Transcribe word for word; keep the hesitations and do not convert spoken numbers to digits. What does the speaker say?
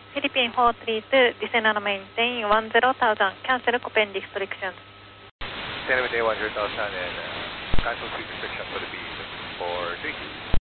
Philippine four three two, descend and maintain one zero thousand, cancel Copen restrictions. Descend and maintain one zero thousand and uh, cancel speed restriction for the B for three two.